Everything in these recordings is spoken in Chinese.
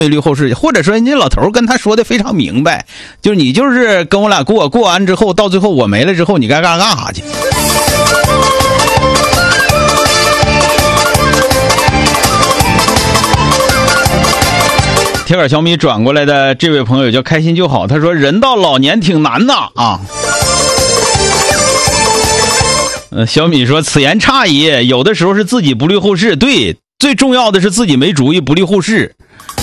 律后事，或者说人家老头跟他说的非常明白，就是你就是跟我俩过完之后，到最后我没了之后，你该干啥去。铁杆小米转过来的这位朋友叫开心就好，他说人到老年挺难的啊。小米说此言差矣，有的时候是自己不虑后事，对，最重要的是自己没主意不虑后事。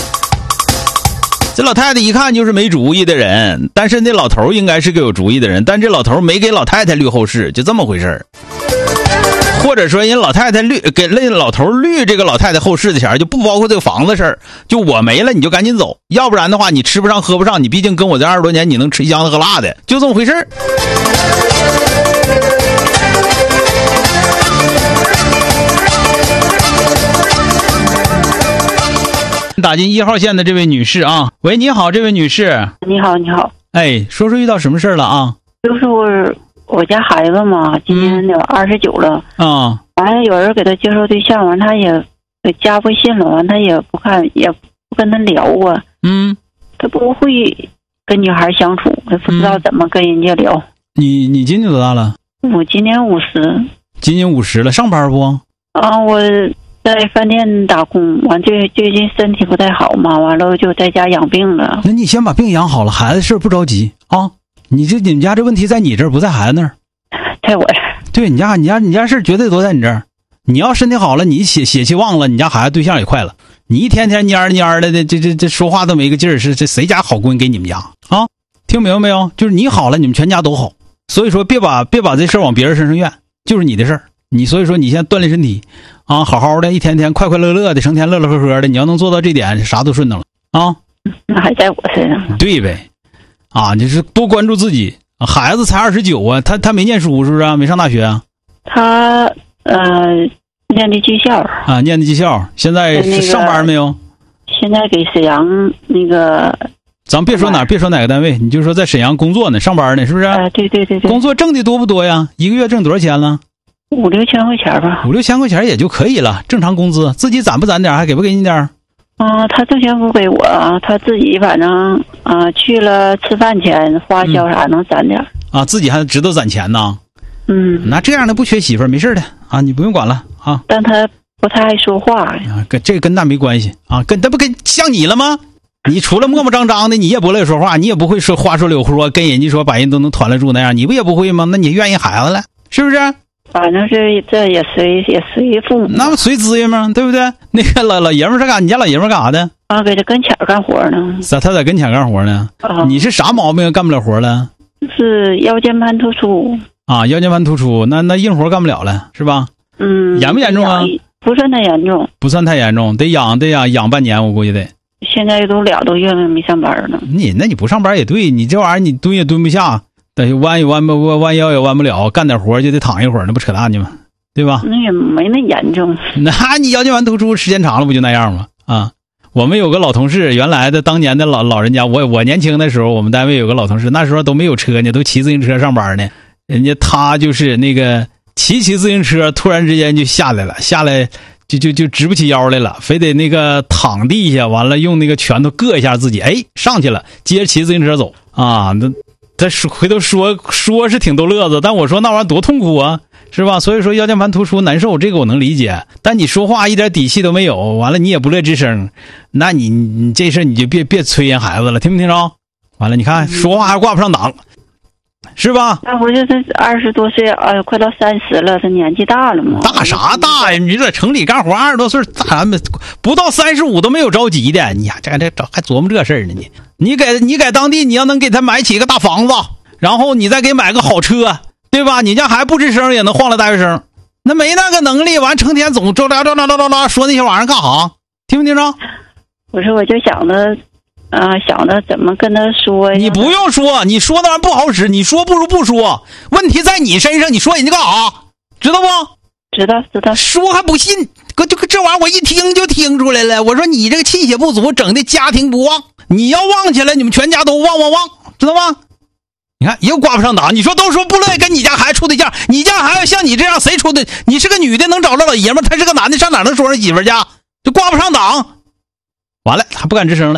这老太太一看就是没主意的人，但是那老头应该是个有主意的人，但这老头没给老太太虑后事，就这么回事儿。或者说人老太太给那老头虑这个老太太后事的钱，就不包括这个房子事儿，就我没了你就赶紧走，要不然的话你吃不上喝不上，你毕竟跟我这20多年你能吃香的喝辣的，就这么回事儿。打进1号线的这位女士啊，喂，你好，这位女士。 你好，你好。 哎，说遇到什么事了啊？ 就是我家孩子嘛，今年得29了。 啊。 完了，有人给他介绍对象，完他也给加微信了，完他也不看，也不跟他聊啊。他不会跟女孩相处，他不知道怎么跟人家聊。 你今年多大了？ 我今年50。 今年50了，上班不？ 啊，我在饭店打工，完最近身体不太好嘛，完了就在家养病了。 那你先把病养好了，孩子事不着急啊。你们家这问题在你这儿，不在孩子那儿， 在我这儿。 对，你家事绝对都在你这儿。你要身体好了，你血气旺了，你家孩子对象也快了。你一天天蔫的，这说话都没个劲儿，是这谁家好闺女给你们家啊？听明白没有？就是你好了，你们全家都好。所以说别把这事儿往别人身上怨，就是你的事儿。所以说你先锻炼身体啊，好好的，一天天快快乐乐的，成天乐乐呵呵的。你要能做到这点，啥都顺当了啊。 那还在我身上。 对呗。啊，你是多关注自己。孩子才29啊，他没念书是不是啊？没上大学啊？ 他念的技校啊，念的技校。现在是上班没有？ 现在给沈阳那个。 咱别说哪个单位，你就说在沈阳工作呢，上班呢，是不是？ 对。 工作挣的多不多呀？一个月挣多少钱了 ？5、6千块钱吧。 5、6千块钱也就可以了，正常工资。自己攒不攒点，还给不给你点？ 他挣钱不给我，他自己反正去了吃饭钱花销啥能攒点啊，自己还知道攒钱呢。那这样的不缺媳妇儿，没事的啊，你不用管了啊。 但他不太爱说话呀。 跟那没关系啊，跟像你了吗？你除了磨磨张张的，你也不乐意说话，你也不会说话说溜说，跟人家说把人都能团了住那样，你不也不会吗？那你愿意孩子了，是不是？ 反正是这也随父母， 那不随资源吗？对不对？那个老爷们儿是干，你家老爷们儿干啥的？ 给他跟前干活呢。 他在跟前干活呢。你是啥毛病干不了活了？ 是腰间盘突出啊，腰间盘突出，那硬活干不了了，是吧？严不严重啊？ 不算太严重， 不算太严重，得养半年，我估计得。 现在都2多月没上班了。 那你不上班也对，你这玩意儿你蹲也蹲不下。弯腰也弯不了，干点活就得躺一会儿，那不扯淡去吗？对吧？ 那也没那严重。 那你腰间盘突出时间长了不就那样吗？啊，我们有个老同事，原来的当年的老人家，我年轻的时候，我们单位有个老同事，那时候都没有车呢，都骑自行车上班呢。人家他就是那个骑自行车，突然之间就下来就直不起腰来了，非得那个躺地下，完了用那个拳头硌一下自己，哎，上去了，接着骑自行车走啊。他回头说是挺逗乐子，但我说那玩意儿多痛苦啊，是吧？所以说腰间盘突出难受，这个我能理解。但你说话一点底气都没有，完了你也不乐吱声，那你这事你就别催人孩子了，听没听着？完了，你看说话还挂不上档，是吧？ 那不就是20多岁，快到30了，他年纪大了嘛。 大啥大呀？你在城里干活20多岁，不到35都没有着急的。你呀，这还琢磨这事儿呢？你给当地，你要能给他买起一个大房子，然后你再给买个好车，对吧？你家孩子不吱声也能晃了大学生，那没那个能力，完成天总说那些玩意儿干啥？听没听着？ 不是，我就想着怎么跟他说呀。 你不用说，你说那玩意儿不好使，你说不如不说。问题在你身上，你说人家干啥？知道不？ 知道。 说还不信，这玩意儿我一听就听出来了。我说你这个气血不足，整的家庭不旺。你要旺起来，你们全家都旺，知道吗？你看又挂不上档。你说都说不乐意跟你家孩子处对象，你家孩子像你这样谁处的？你是个女的能找着老爷们，他是个男的上哪能说上媳妇家？就挂不上档。 完了，还不敢吱声了。